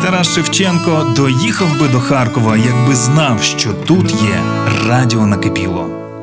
Тарас Шевченко доїхав би до Харкова, якби знав, що тут є радіо Накипіло.